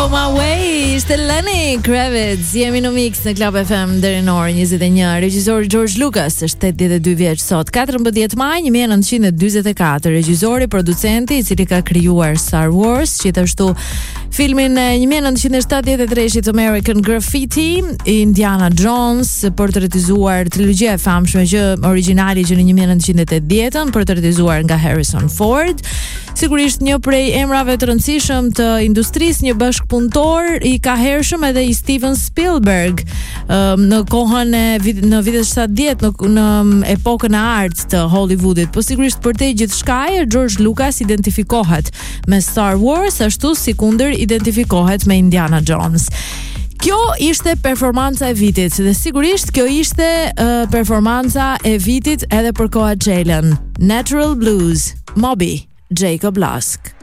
My Way, ishte Lenny Kravitz. Jemi në mix në Club FM deri në orën 21. Regjizori George Lucas është 82 vjeç sot, 14 maj 1944. Regjizori, producenti i cili ka krijuar Star Wars, gjithashtu filmin e 1973-shit American Graffiti, Indiana Jones, portretizuar trilogjia e famshme që origjinali që në 1980, portretizuar nga Harrison Ford. Sigurisht një prej emrave të rëndësishëm të industrisë, një bashkëpunëtor i kahershëm edhe i Steven Spielberg në kohën e në vitet 70 në epokën e artë të Hollywoodit. Po sigurisht për te gjithçkaje George Lucas identifikohet me Star Wars, ashtu si kundër identifikohet me Indiana Jones. Kjo ishte performanca e vitit dhe sigurisht kjo ishte performanca e vitit edhe për Coachella. Natural Blues, Moby, Jacob Lusk.